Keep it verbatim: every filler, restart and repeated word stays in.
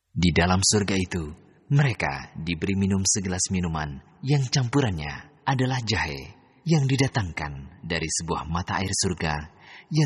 Di dalam surga itu, mereka diberi minum segelas minuman yang campurannya adalah jahe yang didatangkan dari sebuah mata air surga yang